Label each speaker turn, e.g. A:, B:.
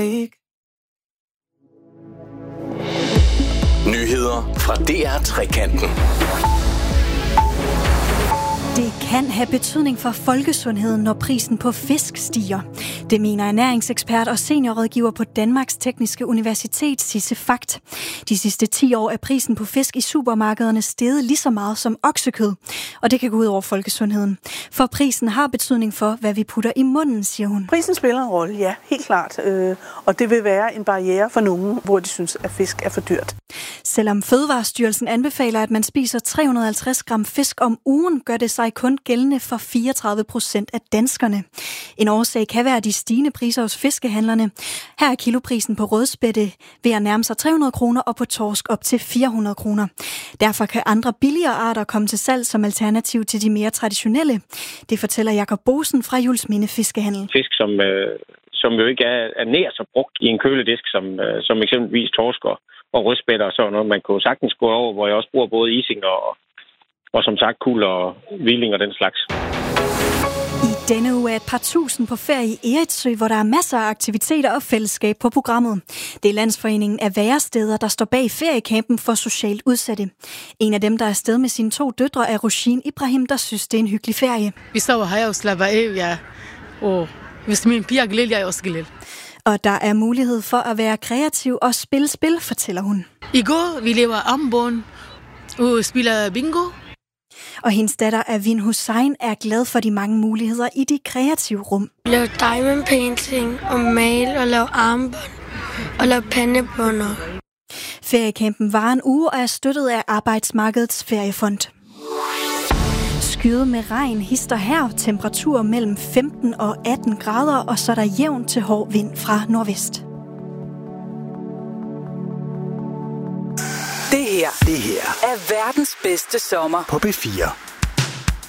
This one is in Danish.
A: Nyheder fra DR Trekanten.
B: Det kan have betydning for folkesundheden, når prisen på fisk stiger. Det mener ernæringsekspert og seniorrådgiver på Danmarks Tekniske Universitet, Sisse Fagt. De sidste 10 år er prisen på fisk i supermarkederne steget lige så meget som oksekød, og det kan gå ud over folkesundheden. For prisen har betydning for, hvad vi putter i munden, siger hun.
C: Prisen spiller en rolle, ja, helt klart. Og det vil være en barriere for nogen, hvor de synes, at fisk er for dyrt.
B: Selvom Fødevarestyrelsen anbefaler, at man spiser 350 gram fisk om ugen, gør det sig kun gældende for 34% af danskerne. En årsag kan være de stigende priser hos fiskehandlerne. Her er kiloprisen på rødspætte ved at nærme sig 300 kroner og på torsk op til 400 kroner. Derfor kan andre billigere arter komme til salg som alternativ til de mere traditionelle. Det fortæller Jakob Bosen fra Juelsminde Fiskehandel.
D: Fisk, som jo ikke er nær så brugt i en køledisk, som eksempelvis torsk og rødspætter og sådan noget. Man kunne sagtens gå over, hvor jeg også bruger både ising og som sagt kul og hviling og den slags.
B: I denne uge er et par tusind på ferie i Eritsø, hvor der er masser af aktiviteter og fællesskab på programmet. Det er Landsforeningen af Væresteder, der står bag feriecampen for socialt udsatte. En af dem, der er afsted med sine 2 døtre, er Roshin Ibrahim, der synes, det er en hyggelig ferie.
E: Vi sover her og slapper af, ja. Og hvis min piger glæder, jeg også glæder.
B: Og der er mulighed for at være kreativ og spille spil, fortæller hun.
E: I går, vi lever armbånd og spiller bingo.
B: Og hendes datter Avin Hussein er glad for de mange muligheder i de kreative rum.
F: Lave diamond painting og male og lave armbånd og lave pandebånder.
B: Feriecampen var en uge og er støttet af Arbejdsmarkedets Feriefond. Skyet med regn hister her, temperaturer mellem 15 og 18 grader, og så er der jævn til hård vind fra nordvest.
A: Det her er verdens bedste sommer på B4.